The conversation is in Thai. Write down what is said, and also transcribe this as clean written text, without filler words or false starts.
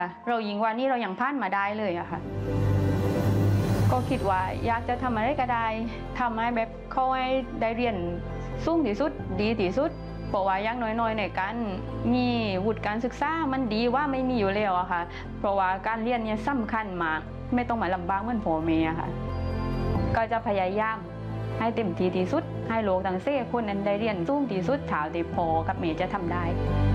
เรายิงว่านี่เรายังพลาดมาได้เลยอะค่ะก็คิดว่าอยากจะทำอะไรก็ได้ทำให้แบบเขาให้ได้เรียนสูงที่สุดดีที่สุดเพราะว่าอย่างน้อยๆในการมีวุฒิการศึกษามันดีว่าไม่มีอยู่แล้วอะค่ะเพราะว่าการเรียนเนี่ยสำคัญมากไม่ต้องมาลำบากเหมือนพ่อแม่ค่ะก็จะพยายามให้เต็มที่ที่สุดให้โลกทั้ง4คนนั้นได้เรียนสูงที่สุดเท่าที่พ่อกับแม่จะทำได้